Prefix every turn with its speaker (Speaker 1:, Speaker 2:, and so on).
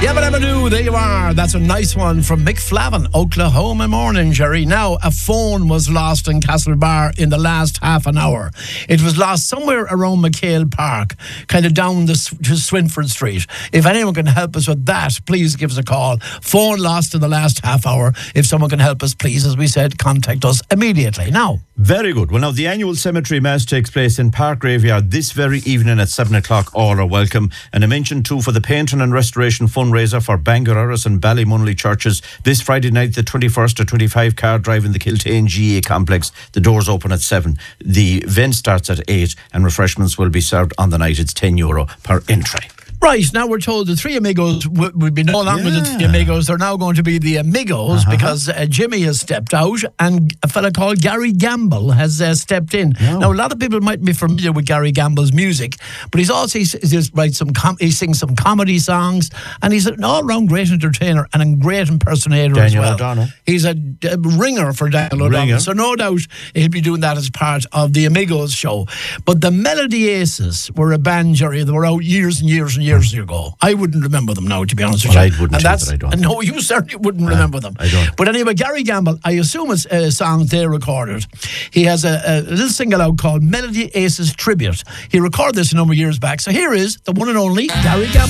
Speaker 1: Yabba-dabba-doo, there you are. That's a nice one from Mick Flavin, Oklahoma morning, Jerry. Now, a phone was lost in Castlebar in the last half an hour. It was lost somewhere around McHale Park, kind of down to Swinford Street. If anyone can help us with that, please give us a call. Phone lost in the last half hour. If someone can help us, please, as we said, contact us immediately. Now.
Speaker 2: Very good. Well, now, the annual cemetery mass takes place in Park Graveyard this very evening at 7 o'clock. All are welcome. And I mentioned too, for the Painting and Restoration fundraiser for Bangor Erris and Ballymunley churches this Friday night, the 21st at 25 car drive in the Kiltane GA complex. The doors open at 7. The event starts at 8 and refreshments will be served on the night. It's €10 per entry.
Speaker 1: Right, now we're told the Three Amigos would be no longer the Three Amigos. They're now going to be the Amigos because Jimmy has stepped out and a fella called Gary Gamble has stepped in. Now, a lot of people might be familiar with Gary Gamble's music, but he he sings some comedy songs, and he's an all-round great entertainer and a great impersonator
Speaker 2: Daniel
Speaker 1: as well.
Speaker 2: O'Donnell.
Speaker 1: He's a ringer for Daniel O'Donnell, so no doubt he'll be doing that as part of the Amigos show. But the Melody Aces were a band, Jerry, that were out years and years and years ago. I wouldn't remember them now, to be honest with you.
Speaker 2: I wouldn't, but I don't.
Speaker 1: No, you certainly wouldn't remember them.
Speaker 2: I don't.
Speaker 1: But anyway, Gary Gamble, I assume it's a song they recorded. He has a little single out called Melody Aces Tribute. He recorded this a number of years back. So here is the one and only Gary Gamble.